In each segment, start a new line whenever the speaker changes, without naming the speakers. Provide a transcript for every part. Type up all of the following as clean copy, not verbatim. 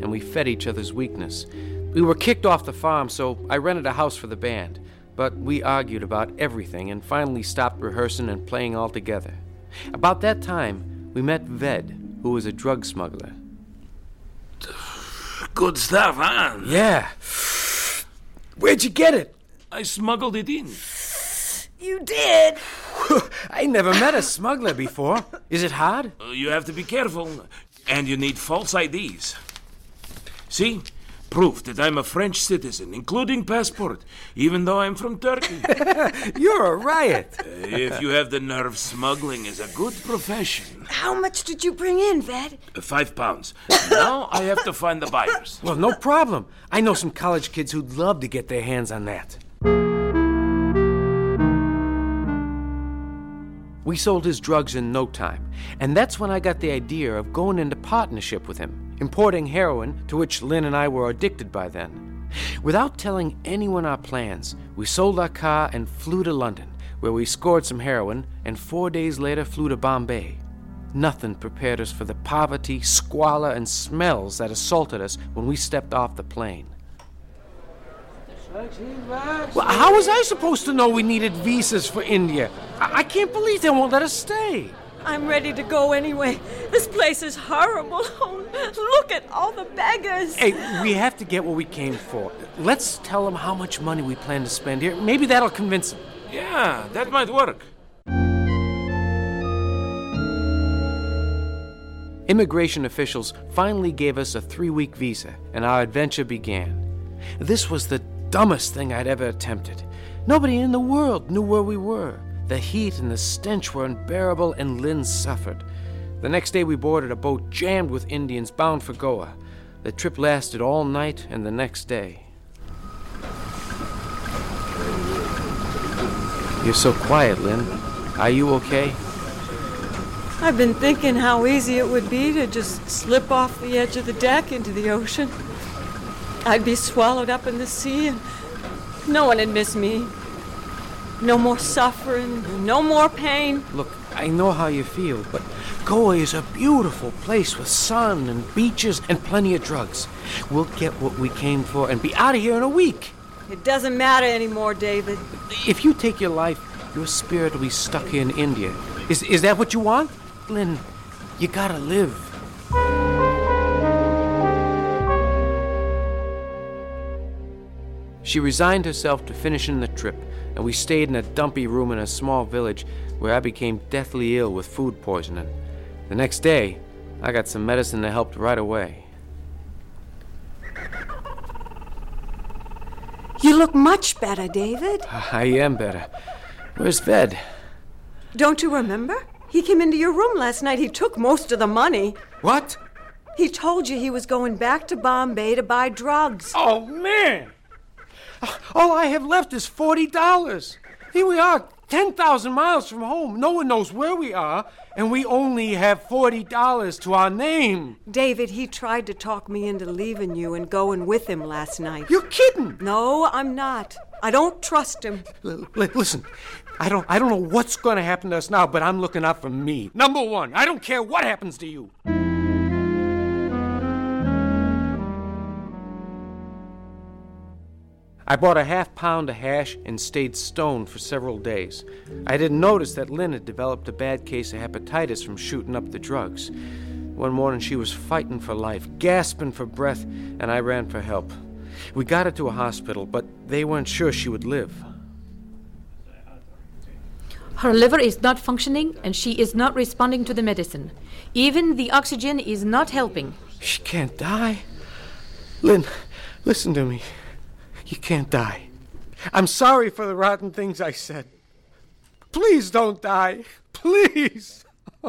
and we fed each other's weakness. We were kicked off the farm, so I rented a house for the band. But we argued about everything and finally stopped rehearsing and playing altogether. About that time, we met Ved, who was a drug smuggler.
Good stuff, huh?
Yeah. Where'd you get it?
I smuggled it in.
You did?
I never met a smuggler before. Is it hard?
You have to be careful. And you need false IDs. See? Proof that I'm a French citizen, including passport, even though I'm from Turkey.
You're a riot.
If you have the nerve, smuggling is a good profession.
How much did you bring in, Ved?
5 pounds. Now I have to find the buyers.
Well, no problem. I know some college kids who'd love to get their hands on that. We sold his drugs in no time, and that's when I got the idea of going into partnership with him, importing heroin, to which Lynn and I were addicted by then. Without telling anyone our plans, we sold our car and flew to London, where we scored some heroin, and 4 days later flew to Bombay. Nothing prepared us for the poverty, squalor, and smells that assaulted us when we stepped off the plane. Well, how was I supposed to know we needed visas for India? I can't believe they won't let us stay.
I'm ready to go anyway. This place is horrible. Oh, look at all the beggars.
Hey, we have to get what we came for. Let's tell them how much money we plan to spend here. Maybe that'll convince them.
Yeah, that might work.
Immigration officials finally gave us a 3-week visa, and our adventure began. This was the dumbest thing I'd ever attempted. Nobody in the world knew where we were. The heat and the stench were unbearable, and Lynn suffered. The next day we boarded a boat jammed with Indians bound for Goa. The trip lasted all night and the next day. You're so quiet, Lynn. Are you okay?
I've been thinking how easy it would be to just slip off the edge of the deck into the ocean. I'd be swallowed up in the sea and no one would miss me. No more suffering, no more pain.
Look, I know how you feel, but Goa is a beautiful place with sun and beaches and plenty of drugs. We'll get what we came for and be out of here in a week.
It doesn't matter anymore, David.
If you take your life, your spirit will be stuck here in India. Is that what you want? Lynn, you gotta live. She resigned herself to finishing the trip, and we stayed in a dumpy room in a small village where I became deathly ill with food poisoning. The next day, I got some medicine that helped right away.
You look much better, David.
I am better. Where's Ved?
Don't you remember? He came into your room last night. He took most of the money.
What?
He told you he was going back to Bombay to buy drugs.
Oh, man! All I have left is $40. Here we are, 10,000 miles from home. No one knows where we are, and we only have $40 to our name.
David, he tried to talk me into leaving you and going with him last night.
You're kidding.
No, I'm not. I don't trust him.
Listen, I don't know what's going to happen to us now, but I'm looking out for me. Number one, I don't care what happens to you. I bought a half pound of hash and stayed stoned for several days. I didn't notice that Lynn had developed a bad case of hepatitis from shooting up the drugs. One morning she was fighting for life, gasping for breath, and I ran for help. We got her to a hospital, but they weren't sure she would live.
Her liver is not functioning and she is not responding to the medicine. Even the oxygen is not helping.
She can't die. Lynn, listen to me. You can't die. I'm sorry for the rotten things I said. Please don't die. Please.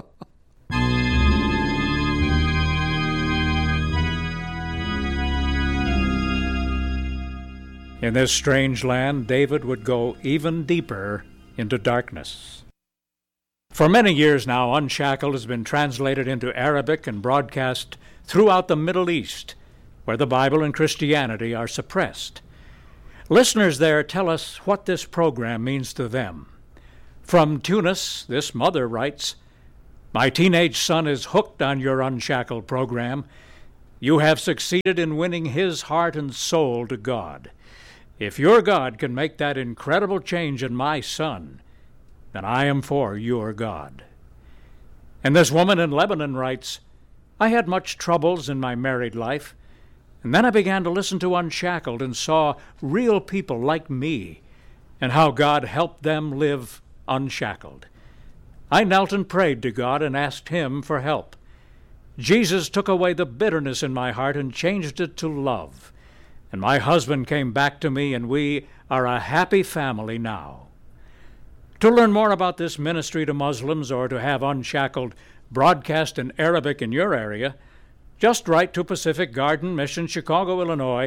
In this strange land, David would go even deeper into darkness. For many years now, Unshackled has been translated into Arabic and broadcast throughout the Middle East, where the Bible and Christianity are suppressed. Listeners there tell us what this program means to them. From Tunis, this mother writes, "My teenage son is hooked on your Unshackled program. You have succeeded in winning his heart and soul to God. If your God can make that incredible change in my son, then I am for your God." And this woman in Lebanon writes, "I had much troubles in my married life, and then I began to listen to Unshackled and saw real people like me and how God helped them live unshackled. I knelt and prayed to God and asked Him for help. Jesus took away the bitterness in my heart and changed it to love. And my husband came back to me, and we are a happy family now." To learn more about this ministry to Muslims or to have Unshackled broadcast in Arabic in your area, just write to Pacific Garden Mission, Chicago, Illinois,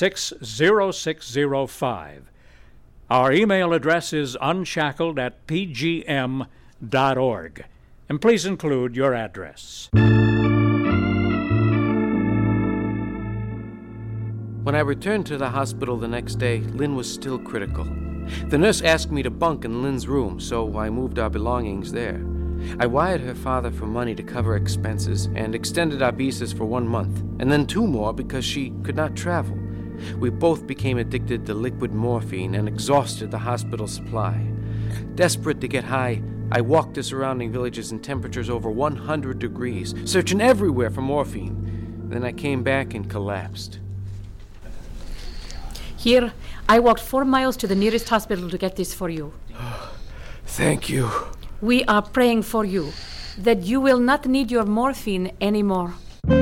60605. Our email address is unshackled@pgm.org. And please include your address.
When I returned to the hospital the next day, Lynn was still critical. The nurse asked me to bunk in Lynn's room, so I moved our belongings there. I wired her father for money to cover expenses and extended our visas for 1 month, and then 2 more because she could not travel. We both became addicted to liquid morphine and exhausted the hospital supply. Desperate to get high, I walked the surrounding villages in temperatures over 100 degrees, searching everywhere for morphine. Then I came back and collapsed.
Here, I walked 4 miles to the nearest hospital to get this for you.
Thank you.
We are praying for you, that you will not need your morphine anymore.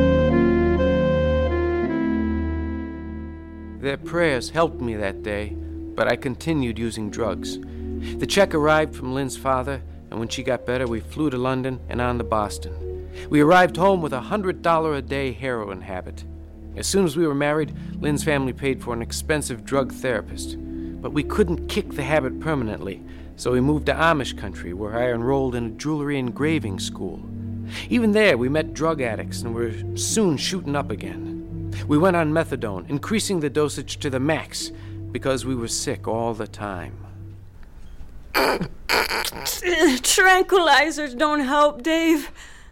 Their prayers helped me that day, but I continued using drugs. The check arrived from Lynn's father, and when she got better, we flew to London and on to Boston. We arrived home with a $100 a day heroin habit. As soon as we were married, Lynn's family paid for an expensive drug therapist. But we couldn't kick the habit permanently, so we moved to Amish country, where I enrolled in a jewelry engraving school. Even there, we met drug addicts and were soon shooting up again. We went on methadone, increasing the dosage to the max, because we were sick all the time.
Tranquilizers don't help, Dave.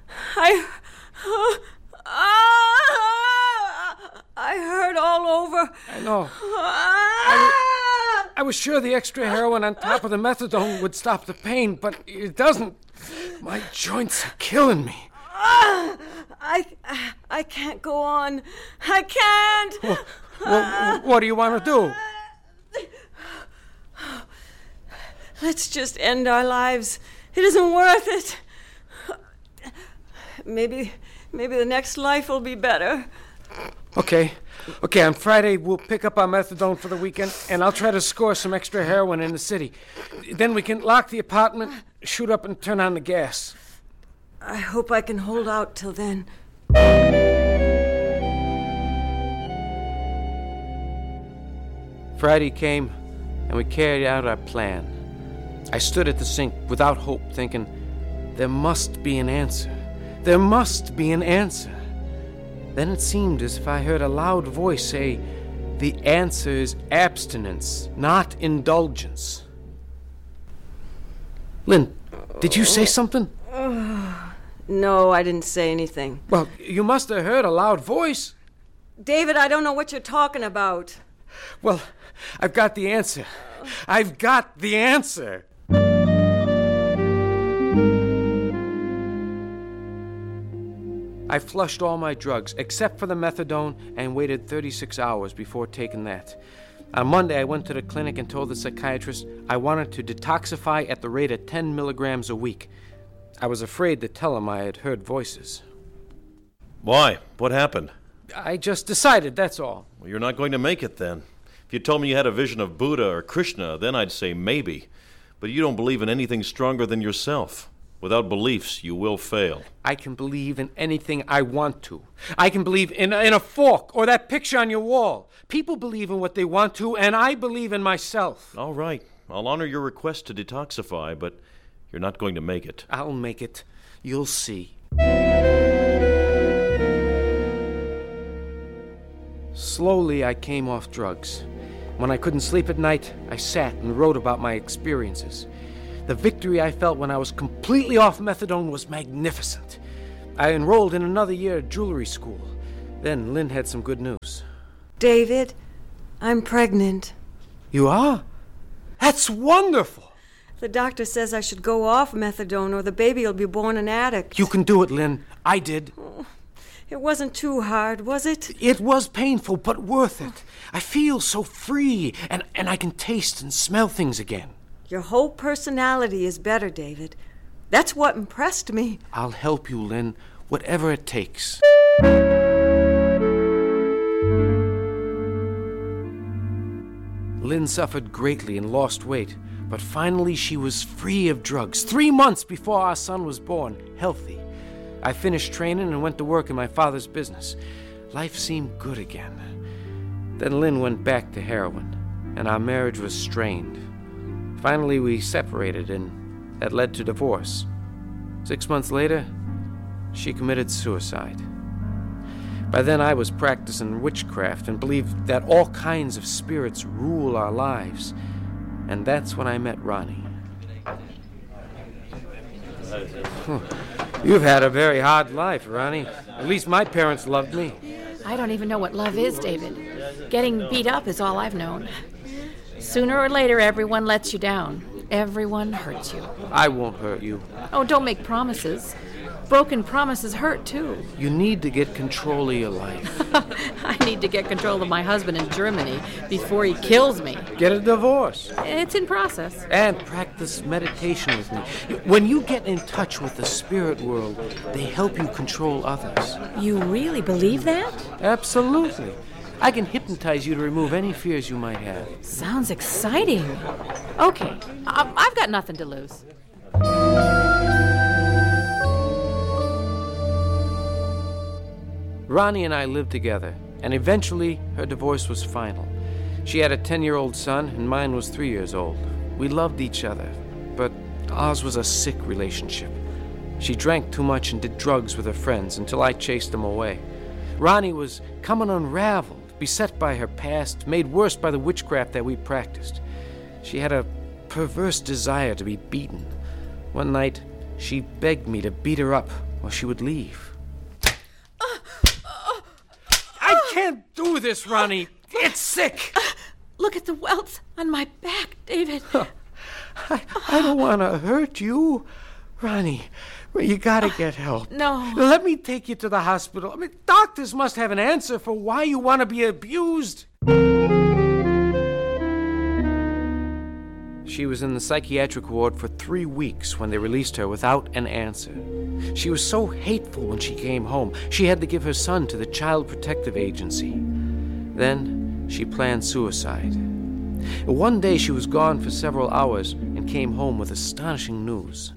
I hurt all over.
I know. I was sure the extra heroin on top of the methadone would stop the pain, but it doesn't. My joints are killing me.
I can't go on. I can't.
Well, what do you want to do?
Let's just end our lives. It isn't worth it. Maybe the next life will be better.
Okay, on Friday we'll pick up our methadone for the weekend, and I'll try to score some extra heroin in the city. Then we can lock the apartment, shoot up, and turn on the gas.
I hope I can hold out till then.
Friday came, and we carried out our plan. I stood at the sink without hope, thinking, there must be an answer. There must be an answer. Then it seemed as if I heard a loud voice say, the answer is abstinence, not indulgence. Lynn, did you say something?
No, I didn't say anything.
Well, you must have heard a loud voice.
David, I don't know what you're talking about.
Well, I've got the answer. I've got the answer. I flushed all my drugs, except for the methadone, and waited 36 hours before taking that. On Monday, I went to the clinic and told the psychiatrist I wanted to detoxify at the rate of 10 milligrams a week. I was afraid to tell him I had heard voices.
Why? What happened?
I just decided, that's all.
Well, you're not going to make it then. If you told me you had a vision of Buddha or Krishna, then I'd say maybe. But you don't believe in anything stronger than yourself. Without beliefs, you will fail.
I can believe in anything I want to. I can believe in a fork or that picture on your wall. People believe in what they want to, and I believe in myself.
All right. I'll honor your request to detoxify, but you're not going to make it.
I'll make it. You'll see. Slowly, I came off drugs. When I couldn't sleep at night, I sat and wrote about my experiences. The victory I felt when I was completely off methadone was magnificent. I enrolled in another year at jewelry school. Then Lynn had some good news.
David, I'm pregnant.
You are? That's wonderful!
The doctor says I should go off methadone or the baby will be born an addict.
You can do it, Lynn. I did.
It wasn't too hard, was it?
It was painful, but worth it. I feel so free, and I can taste and smell things again.
Your whole personality is better, David. That's what impressed me.
I'll help you, Lynn, whatever it takes. Lynn suffered greatly and lost weight, but finally she was free of drugs 3 months before our son was born, healthy. I finished training and went to work in my father's business. Life seemed good again. Then Lynn went back to heroin, and our marriage was strained. Finally, we separated, and that led to divorce. 6 months later, she committed suicide. By then, I was practicing witchcraft and believed that all kinds of spirits rule our lives. And that's when I met Ronnie. You've had a very hard life, Ronnie. At least my parents loved me.
I don't even know what love is, David. Getting beat up is all I've known. Sooner or later, everyone lets you down. Everyone hurts you.
I won't hurt you.
Oh, don't make promises. Broken promises hurt, too.
You need to get control of your life.
I need to get control of my husband in Germany before he kills me.
Get a divorce.
It's in process.
And practice meditation with me. When you get in touch with the spirit world, they help you control others.
You really believe that?
Absolutely. I can hypnotize you to remove any fears you might have.
Sounds exciting. Okay, I've got nothing to lose.
Ronnie and I lived together, and eventually her divorce was final. She had a 10-year-old son, and mine was 3 years old. We loved each other, but ours was a sick relationship. She drank too much and did drugs with her friends until I chased them away. Ronnie was coming unraveled, beset by her past, made worse by the witchcraft that we practiced. She had a perverse desire to be beaten. One night, she begged me to beat her up or she would leave. I can't do this, Ronnie. It's sick.
Look at the welts on my back, David.
I don't want to hurt you. Ronnie, you gotta get help.
No.
Let me take you to the hospital. Doctors must have an answer for why you want to be abused. She was in the psychiatric ward for 3 weeks when they released her without an answer. She was so hateful when she came home, she had to give her son to the Child Protective Agency. Then she planned suicide. One day she was gone for several hours and came home with astonishing news.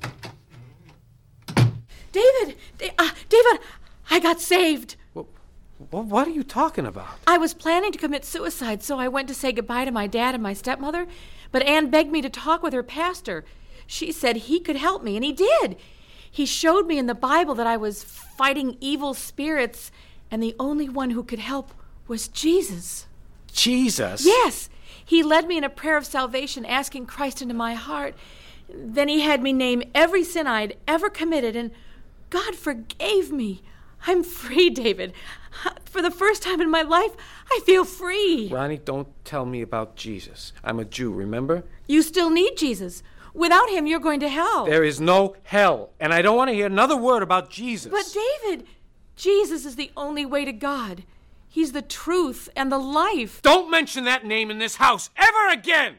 David, I got saved.
What are you talking about?
I was planning to commit suicide, so I went to say goodbye to my dad and my stepmother, but Anne begged me to talk with her pastor. She said he could help me, and he did. He showed me in the Bible that I was fighting evil spirits, and the only one who could help was Jesus.
Jesus?
Yes. He led me in a prayer of salvation, asking Christ into my heart. Then he had me name every sin I'd ever committed, and God forgave me. I'm free, David. For the first time in my life, I feel free.
Ronnie, don't tell me about Jesus. I'm a Jew, remember?
You still need Jesus. Without him, you're going to hell.
There is no hell, and I don't want to hear another word about Jesus.
But David, Jesus is the only way to God. He's the truth and the life.
Don't mention that name in this house ever again!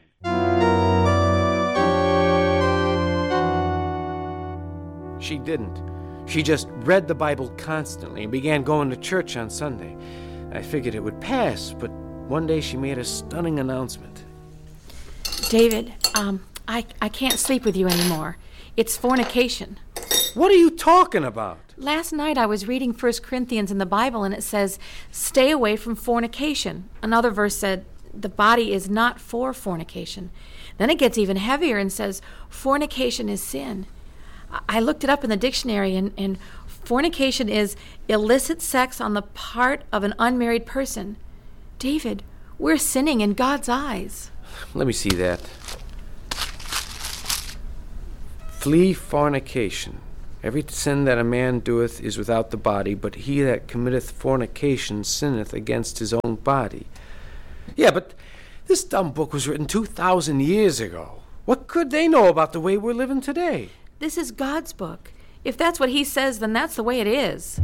She didn't. She just read the Bible constantly and began going to church on Sunday. I figured it would pass, but one day she made a stunning announcement.
David, I can't sleep with you anymore. It's fornication.
What are you talking about?
Last night I was reading 1 Corinthians in the Bible, and it says, stay away from fornication. Another verse said, the body is not for fornication. Then it gets even heavier and says, fornication is sin. I looked it up in the dictionary, and fornication is illicit sex on the part of an unmarried person. David, we're sinning in God's eyes.
Let me see that. Flee fornication. Every sin that a man doeth is without the body, but he that committeth fornication sinneth against his own body. Yeah, but this dumb book was written 2,000 years ago. What could they know about the way we're living today?
This is God's book. If that's what he says, then that's the way it is.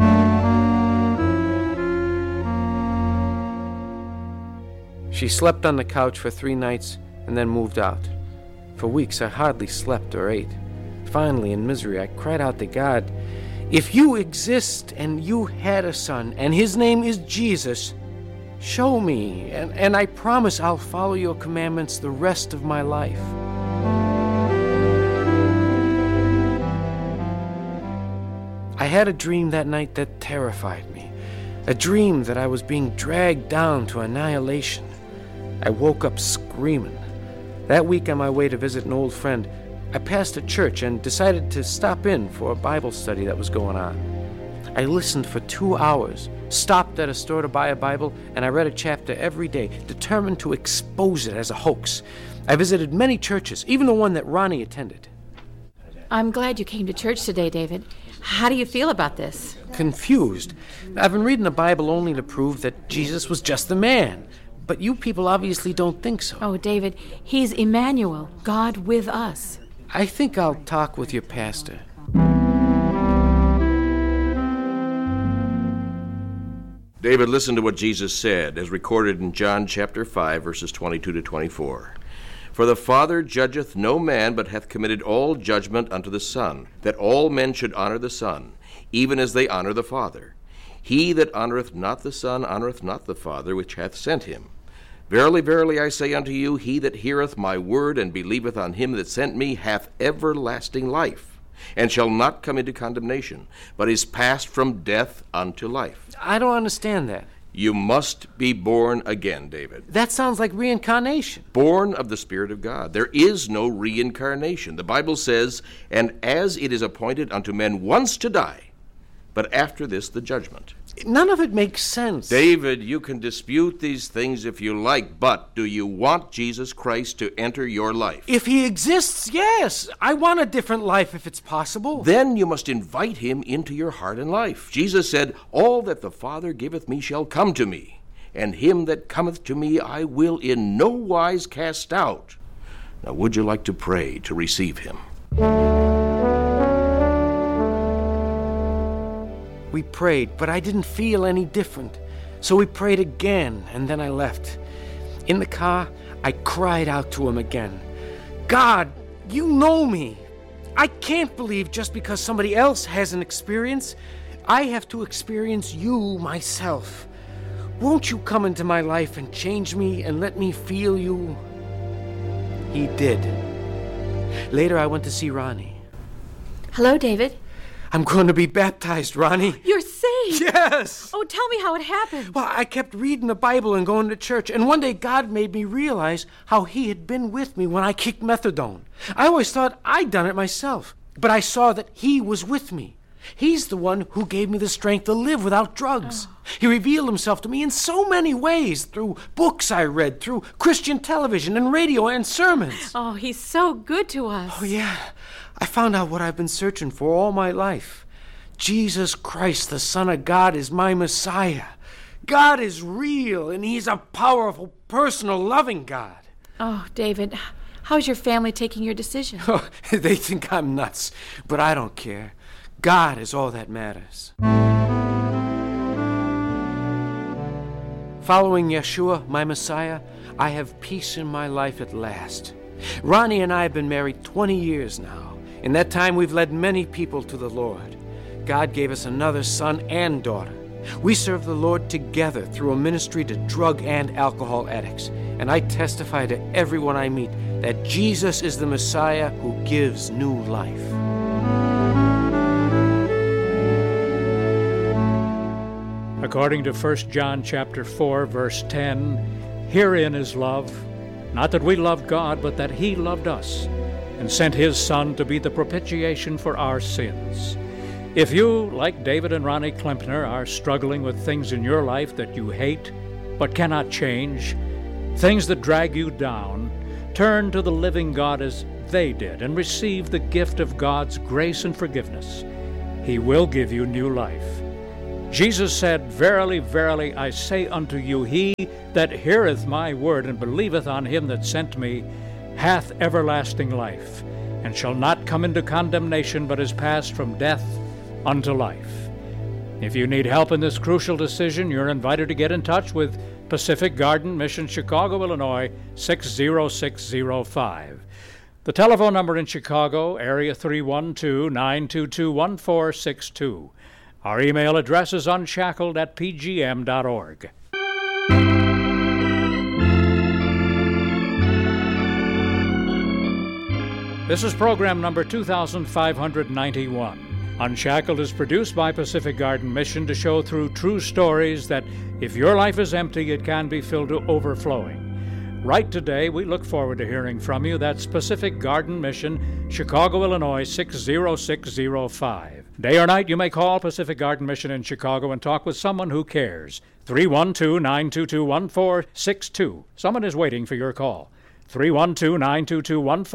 She slept on the couch for 3 nights and then moved out. For weeks I hardly slept or ate. Finally, in misery, I cried out to God, "If you exist and you had a son and his name is Jesus, show me, and I promise I'll follow your commandments the rest of my life." I had a dream that night that terrified me. A dream that I was being dragged down to annihilation. I woke up screaming. That week on my way to visit an old friend, I passed a church and decided to stop in for a Bible study that was going on. I listened for 2 hours, stopped at a store to buy a Bible, and I read a chapter every day, determined to expose it as a hoax. I visited many churches, even the one that Ronnie attended.
I'm glad you came to church today, David. How do you feel about this?
Confused. I've been reading the Bible only to prove that Jesus was just a man. But you people obviously don't think so.
Oh, David, he's Emmanuel, God with us.
I think I'll talk with your pastor.
David, listen to what Jesus said, as recorded in John chapter 5, verses 22 to 24. For the Father judgeth no man, but hath committed all judgment unto the Son, that all men should honor the Son, even as they honor the Father. He that honoreth not the Son honoreth not the Father which hath sent him. Verily, verily, I say unto you, he that heareth my word and believeth on him that sent me hath everlasting life, and shall not come into condemnation, but is passed from death unto life.
I don't understand that.
You must be born again, David.
That sounds like reincarnation.
Born of the Spirit of God. There is no reincarnation. The Bible says, and as it is appointed unto men once to die, but after this the judgment.
None of it makes sense.
David, you can dispute these things if you like, but do you want Jesus Christ to enter your life?
If he exists, yes. I want a different life if it's possible.
Then you must invite him into your heart and life. Jesus said, all that the Father giveth me shall come to me, and him that cometh to me I will in no wise cast out. Now would you like to pray to receive him?
We prayed, but I didn't feel any different. So we prayed again, and then I left. In the car, I cried out to him again. God, you know me. I can't believe just because somebody else has an experience, I have to experience you myself. Won't you come into my life and change me and let me feel you? He did. Later, I went to see Ronnie.
Hello, David.
I'm going to be baptized, Ronnie.
You're saved.
Yes.
Oh, tell me how it happened.
Well, I kept reading the Bible and going to church, and one day God made me realize how he had been with me when I kicked methadone. I always thought I'd done it myself, but I saw that he was with me. He's the one who gave me the strength to live without drugs. Oh. He revealed himself to me in so many ways, through books I read, through Christian television and radio and sermons.
Oh, he's so good to us.
Oh, yeah. I found out what I've been searching for all my life. Jesus Christ, the Son of God, is my Messiah. God is real, and he's a powerful, personal, loving God.
Oh, David, how's your family taking your decision?
Oh, they think I'm nuts, but I don't care. God is all that matters. Following Yeshua, my Messiah, I have peace in my life at last. Ronnie and I have been married 20 years now. In that time, we've led many people to the Lord. God gave us another son and daughter. We serve the Lord together through a ministry to drug and alcohol addicts. And I testify to everyone I meet that Jesus is the Messiah who gives new life.
According to 1 John chapter 4, verse 10, herein is love, not that we loved God, but that he loved us, and sent his Son to be the propitiation for our sins. If you, like David and Ronnie Klempner, are struggling with things in your life that you hate but cannot change, things that drag you down, turn to the living God as they did and receive the gift of God's grace and forgiveness. He will give you new life. Jesus said, Verily, verily, I say unto you, he that heareth my word and believeth on him that sent me hath everlasting life, and shall not come into condemnation, but is passed from death unto life. If you need help in this crucial decision, you're invited to get in touch with Pacific Garden Mission, Chicago, Illinois, 60605. The telephone number in Chicago, area 312-922-1462. Our email address is unshackled@pgm.org. This is program number 2591. Unshackled is produced by Pacific Garden Mission to show through true stories that if your life is empty, it can be filled to overflowing. Write today. We look forward to hearing from you. That's Pacific Garden Mission, Chicago, Illinois, 60605. Day or night, you may call Pacific Garden Mission in Chicago and talk with someone who cares. 312-922-1462. Someone is waiting for your call. 312-922-1462.